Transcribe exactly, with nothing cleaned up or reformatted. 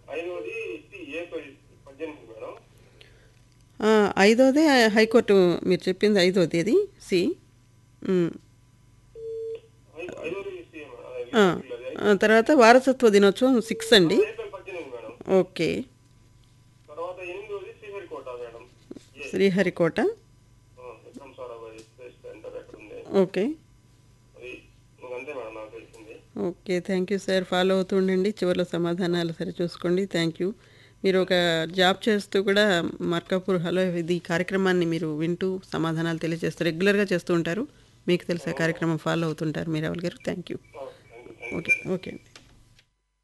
ఐదోది సి ఏ పద్దెనిమిది మేడం. ఆ, ఐదోదే హైకోర్టు మీరు చెప్పింది ఐదోది అది సి. ఉమ్. ఐ- ఐదోది సి మేడం. అది ఆ, ఏప్రిల్ అది ఆ, తర్వాత వారసత్వ దినోత్సవం సిక్స్ ఆ, అండి. ఏప్రిల్ పద్దెనిమిది మేడం. ఓకే. తర్వాత ఎనిమిదోది శ్రీహరికోట మేడం. ఏ శ్రీహరికోట. ఆ, విక్రమ్ సారాభాయ్ స్పేస్ సెంటర్ ఎక్కడ ఉంది ఓకే. అది. ఇంక అంతే మేడం నాకు తెలిసింది. Okay, thank you sir. Follow అవుతుండండి, చివరిలో సమాధానాలు సరి చూసుకోండి. Thank you. మీరు ఒక జాబ్ చేస్తూ కూడా మార్కాపూర్ హలో ఇది కార్యక్రమాన్ని మీరు వింటూ సమాధానాలు తెలియజేస్తూ రెగ్యులర్గా చేస్తూ ఉంటారు. మీకు తెలిసే అవును మేడం. కార్యక్రమం ఫాలో అవుతుంటారు మీరు ఎవరి గారు. Thank you. Thank you thank you okay madam. Okay అండి.